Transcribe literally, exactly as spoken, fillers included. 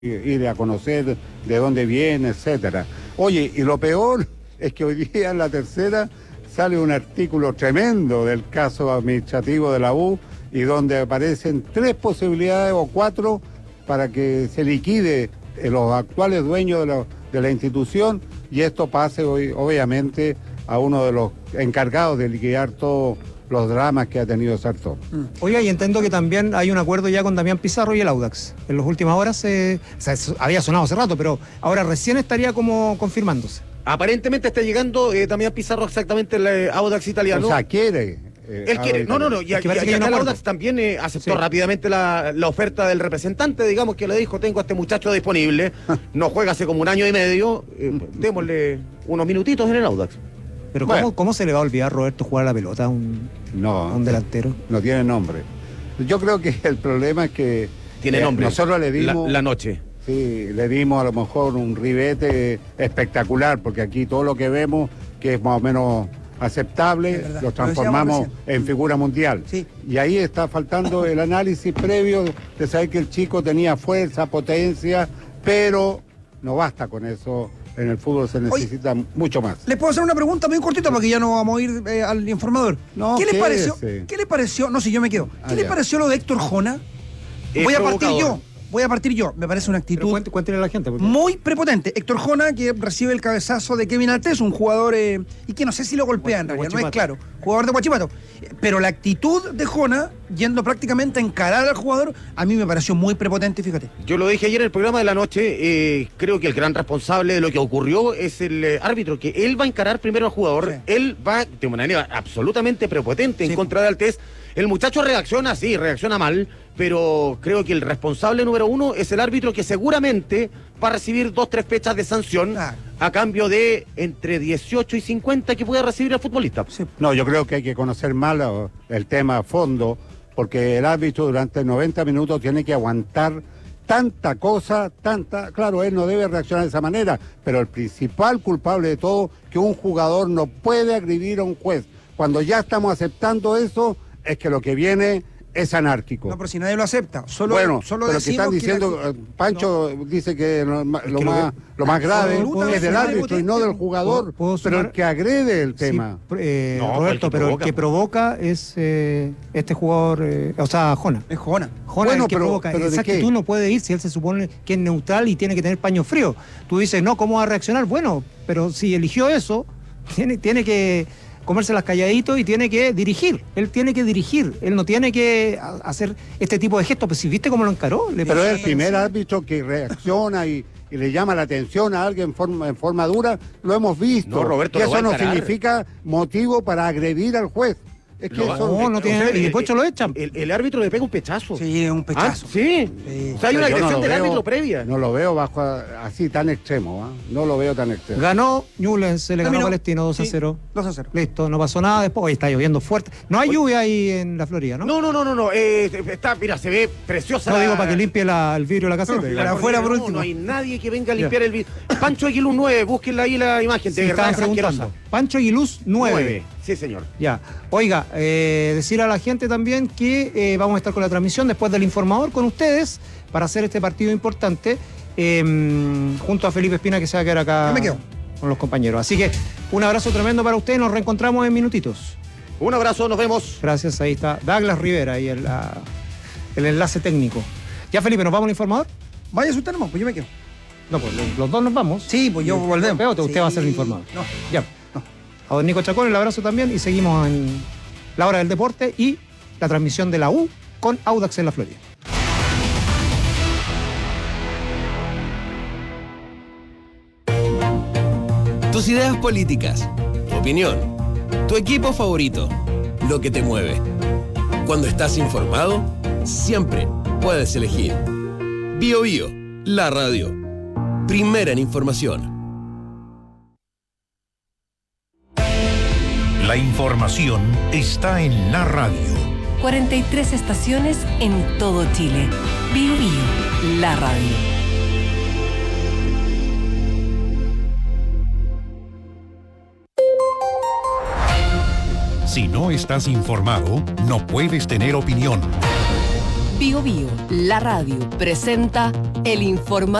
ir a conocer de dónde viene, etcétera. Oye, y lo peor es que hoy día en La Tercera sale un artículo tremendo del caso administrativo de la U y donde aparecen tres posibilidades o cuatro para que se liquide los actuales dueños de la, de la institución y esto pase hoy, obviamente, a uno de los encargados de liquidar todos los dramas que ha tenido Sartor. Mm. Oiga, y entiendo que también hay un acuerdo ya con Damián Pizarro y el Audax. En las últimas horas, eh, o sea, había sonado hace rato, pero ahora recién estaría como confirmándose. Aparentemente está llegando eh, Damián Pizarro exactamente el eh, Audax italiano. O sea, quiere. Eh, Él quiere, no, no, no, y, es que y, y acá el Audax también eh, aceptó sí. rápidamente la, la oferta del representante, digamos que le dijo, tengo a este muchacho disponible, no juega hace como un año y medio, eh, démosle unos minutitos en el Audax. Pero bueno. ¿cómo, ¿cómo se le va a olvidar, Roberto, jugar a la pelota a un, no, a un delantero? No tiene nombre. Yo creo que el problema es que... Tiene eh, nombre. Nosotros le dimos... La, la noche. Sí, le dimos a lo mejor un ribete espectacular, porque aquí todo lo que vemos, que es más o menos aceptable, lo transformamos lo en figura mundial. Sí. Y ahí está faltando el análisis previo de saber que el chico tenía fuerza, potencia, pero no basta con eso. En el fútbol se necesita Oye, mucho más. Les puedo hacer una pregunta muy cortita porque ya no vamos a ir eh, al informador. No, ¿Qué, ¿Qué les pareció? ¿Qué les pareció? No sé, yo me quedo. ¿Qué ah, les pareció lo de Héctor Jona? Es voy a partir yo. Voy a partir yo. Me parece una actitud cuente, cuéntele a la gente, porque... muy prepotente. Héctor Jona, que recibe el cabezazo de Kevin Altés, un jugador eh, y que no sé si lo golpea en realidad, no es claro. Jugador de Huachipato. Pero la actitud de Jona, yendo prácticamente a encarar al jugador, a mí me pareció muy prepotente, fíjate. Yo lo dije ayer en el programa de la noche, eh, creo que el gran responsable de lo que ocurrió es el eh, árbitro, que él va a encarar primero al jugador, sí. él va de manera absolutamente prepotente sí. en contra de Altés. El muchacho reacciona, sí, reacciona mal, pero creo que el responsable número uno es el árbitro, que seguramente va a recibir dos, tres fechas de sanción ah. a cambio de entre dieciocho y cincuenta que puede recibir el futbolista. Sí. No, yo creo que hay que conocer mal el tema a fondo, porque el árbitro durante noventa minutos tiene que aguantar tanta cosa, tanta... Claro, él no debe reaccionar de esa manera, pero el principal culpable de todo, que un jugador no puede agredir a un juez. Cuando ya estamos aceptando eso, es que lo que viene es anárquico. No, pero si nadie lo acepta. Solo, bueno, solo pero que están diciendo, que la... Pancho no. dice que lo, lo, que más, lo más grave es del árbitro y no del jugador, ¿Puedo, puedo pero el que agrede el tema. Sí, eh, no, Roberto, el pero provoca. el que provoca es eh, este jugador, eh, o sea, Jona. Es Jona. Jona bueno, es el que pero, provoca. Pero esa actitud no puede ir si él se supone que es neutral y tiene que tener paño frío. Tú dices, no, ¿cómo va a reaccionar? Bueno, pero si eligió eso, tiene, tiene que... comérselas calladito y tiene que dirigir. Él tiene que dirigir. Él no tiene que hacer este tipo de gestos. Pues si viste cómo lo encaró. Le Pero es el primer árbitro que reacciona y, y le llama la atención a alguien en forma, en forma dura. Lo hemos visto. No, Roberto, y eso no significa motivo para agredir al juez. Es que no, eso, no, no tiene. O sea, y después el, lo echan. El, el árbitro le pega un pechazo. Sí, un pechazo. Ah, sí. sí. O sea, hay una agresión no del veo, árbitro previa. No lo veo bajo así tan extremo. ¿eh? No lo veo tan extremo. Ganó Ñublense, se le ganó a Palestino dos a cero. Sí, dos a cero. Listo, no pasó nada. Después hoy está lloviendo fuerte. No hay lluvia ahí en la Florida, ¿no? No, no, no, no. no. Eh, está, mira, se ve preciosa. No la... digo para que limpie la, el vidrio de la caseta. No, para afuera por último. No hay nadie que venga a limpiar el vidrio. Pancho Aguiluz nueve, búsquenla ahí la imagen. Sí, de verdad, preguntando. Pancho Aguiluz nueve. Sí, señor. Ya. Oiga, eh, decir a la gente también que eh, vamos a estar con la transmisión después del informador con ustedes para hacer este partido importante eh, junto a Felipe Espina, que se va a quedar acá Yo me quedo. con los compañeros. Así que un abrazo tremendo para ustedes. Nos reencontramos en minutitos. Un abrazo, nos vemos. Gracias, ahí está Douglas Rivera y el, la, el enlace técnico. Ya, Felipe, ¿nos vamos al informador? Vaya, usted nomás, pues yo me quedo. No, pues los, los dos nos vamos. Sí, pues yo volvemos. Pero usted sí. va a ser el informador. No. Ya. A don Nico Chacón, el abrazo también, y seguimos en la hora del deporte y la transmisión de la U con Audax en la Florida. Tus ideas políticas, tu opinión, tu equipo favorito, lo que te mueve. Cuando estás informado, siempre puedes elegir. Bio Bio, la radio. Primera en información. La información está en la radio. cuarenta y tres estaciones en todo Chile. Bio Bio, la radio. Si no estás informado, no puedes tener opinión. Bio Bio, la radio, presenta el informe